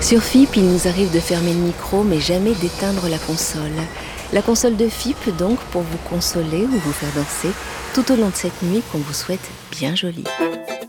Sur FIP, il nous arrive de fermer le micro, mais jamais d'éteindre la console. La console de FIP, donc, pour vous consoler ou vous faire danser tout au long de cette nuit qu'on vous souhaite bien jolie.